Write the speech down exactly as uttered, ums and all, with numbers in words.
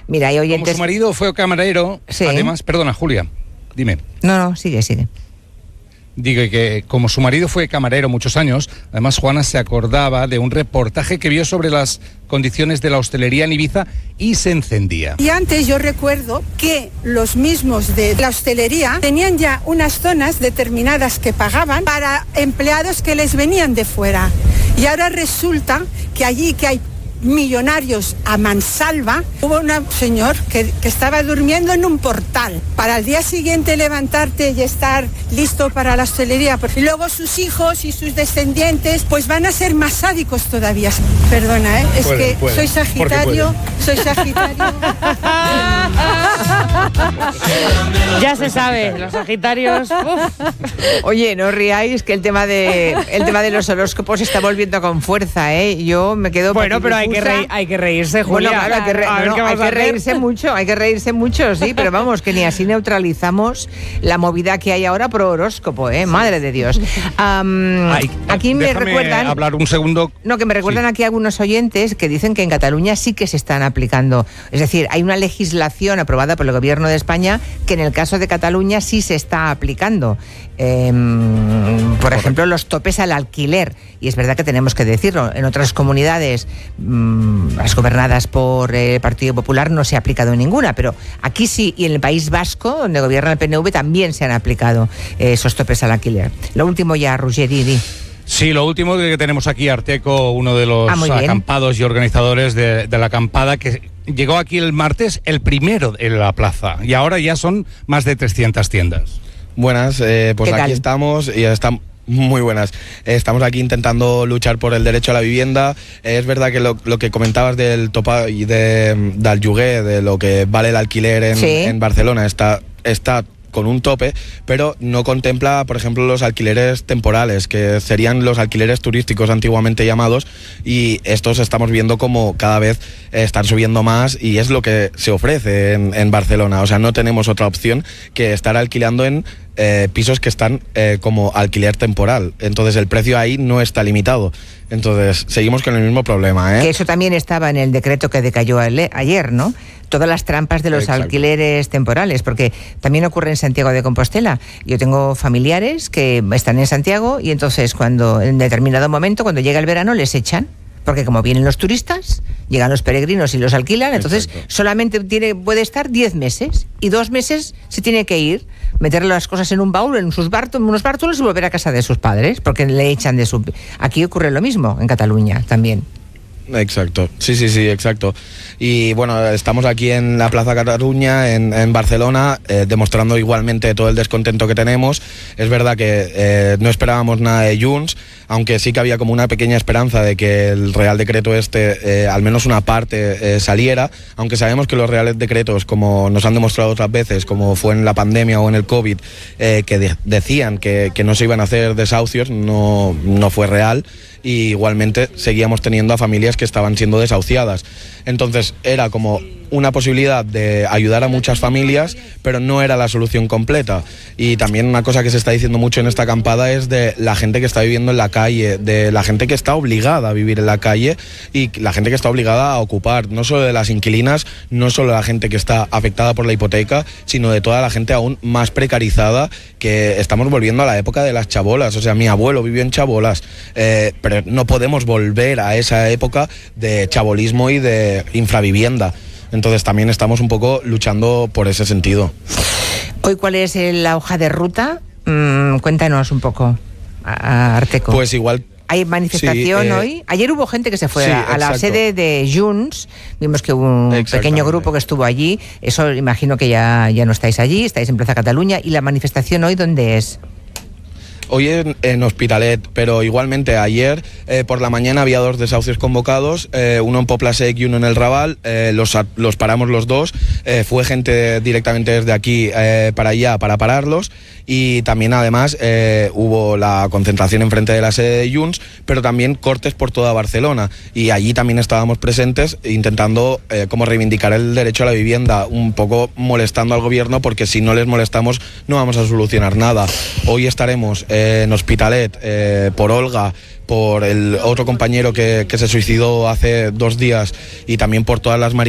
Mira, hay oyentes... Como su marido fue camarero, sí. Además, perdona, Julia, dime. No, no, sigue, sigue. Digo que como su marido fue camarero muchos años, además Juana se acordaba de un reportaje que vio sobre las condiciones de la hostelería en Ibiza y se encendía. Y antes yo recuerdo que los mismos de la hostelería tenían ya unas zonas determinadas que pagaban para empleados que les venían de fuera. Y ahora resulta que allí que hay millonarios a mansalva, hubo un señor que, que estaba durmiendo en un portal para al día siguiente levantarte y estar listo para la hostelería, y luego sus hijos y sus descendientes pues van a ser más sádicos todavía. Perdona, ¿eh? es pueden, que pueden, soy Sagitario, soy Sagitario. Ya se sabe, los Sagitarios. Uf. Oye, no ríais que el tema de el tema de los horóscopos está volviendo con fuerza, ¿eh? Yo me quedo bueno, pero hay que, reír, hay que reírse, Julia. Bueno, claro, hay que, re no, no, hay que reírse mucho, hay que reírse mucho, sí, pero vamos, que ni así neutralizamos la movida que hay ahora pro horóscopo, ¿eh? Madre de Dios. Um, ay, aquí me recuerdan... hablar un segundo. No, que me recuerdan sí. aquí algunos oyentes que dicen que en Cataluña sí que se están aplicando. Es decir, hay una legislación aprobada por el Gobierno de España que en el caso de Cataluña sí se está aplicando. Eh, por ejemplo, los topes al alquiler. Y es verdad que tenemos que decirlo. En otras comunidades, mmm, las gobernadas por el Partido Popular, no se ha aplicado ninguna, pero aquí sí, y en el País Vasco, donde gobierna el P N V, también se han aplicado eh, esos topes al alquiler. Lo último ya, Roger, Didi. Sí, lo último que tenemos aquí, Arteco, uno de los ah, acampados y organizadores de, de la acampada, que llegó aquí el martes, el primero en la plaza, y ahora ya son más de trescientas tiendas. Buenas, eh, pues aquí estamos y estamos... Muy buenas. Estamos aquí intentando luchar por el derecho a la vivienda. Es verdad que lo, lo que comentabas del topa y de, del lloguer, de lo que vale el alquiler en, sí. en Barcelona, está, está con un tope, pero no contempla, por ejemplo, los alquileres temporales, que serían los alquileres turísticos antiguamente llamados, y estos estamos viendo como cada vez están subiendo más y es lo que se ofrece en, en Barcelona. O sea, no tenemos otra opción que estar alquilando en Eh, pisos que están eh, como alquiler temporal. Entonces el precio ahí no está limitado. Entonces seguimos con el mismo problema, ¿eh? Que eso también estaba en el decreto que decayó ayer, ¿no? Todas las trampas de los Exacto. alquileres temporales, porque también ocurre en Santiago de Compostela. Yo tengo familiares que están en Santiago y entonces cuando en determinado momento, cuando llega el verano, les echan. Porque como vienen los turistas, llegan los peregrinos y los alquilan, entonces Exacto. solamente tiene, puede estar diez meses y dos meses se tiene que ir, meter las cosas en un baúl, en sus bártulos, unos bártulos y volver a casa de sus padres, porque le echan de su... Aquí ocurre lo mismo, en Cataluña también. Exacto, sí, sí, sí, exacto. Y bueno, estamos aquí en la Plaza Cataluña, en, en Barcelona, eh, demostrando igualmente todo el descontento que tenemos. Es verdad que eh, no esperábamos nada de Junts, aunque sí que había como una pequeña esperanza de que el Real Decreto este, eh, al menos una parte, eh, saliera, aunque sabemos que los Reales Decretos, como nos han demostrado otras veces, como fue en la pandemia o en el COVID, eh, que de- decían que, que no se iban a hacer desahucios, no, no fue real. Y igualmente seguíamos teniendo a familias que estaban siendo desahuciadas. Entonces era como una posibilidad de ayudar a muchas familias, pero no era la solución completa. Y también una cosa que se está diciendo mucho en esta acampada es de la gente que está viviendo en la calle, de la gente que está obligada a vivir en la calle y la gente que está obligada a ocupar, no solo de las inquilinas, no solo la gente que está afectada por la hipoteca, sino de toda la gente aún más precarizada, que estamos volviendo a la época de las chabolas. O sea, mi abuelo vivió en chabolas, eh, pero no podemos volver a esa época de chabolismo y de infravivienda. Entonces también estamos un poco luchando por ese sentido. Hoy, ¿cuál es la hoja de ruta? Mm, cuéntanos un poco, a, a Arteco. Pues igual... ¿Hay manifestación sí, eh, hoy? Ayer hubo gente que se fue sí, a, a la sede de Junts. Vimos que hubo un pequeño grupo que estuvo allí. Eso imagino que ya, ya no estáis allí, estáis en Plaza Cataluña. ¿Y la manifestación hoy dónde es? Hoy en, en Hospitalet, pero igualmente ayer eh, por la mañana había dos desahucios convocados, eh, uno en Pobla Sec y uno en el Raval, eh, los, los paramos los dos, eh, fue gente directamente desde aquí eh, para allá para pararlos, y también además eh, hubo la concentración enfrente de la sede de Junts, pero también cortes por toda Barcelona, y allí también estábamos presentes intentando eh, como reivindicar el derecho a la vivienda, un poco molestando al gobierno, porque si no les molestamos no vamos a solucionar nada. Hoy estaremos eh, en Hospitalet, eh, por Olga, por el otro compañero que, que se suicidó hace dos días, y también por todas las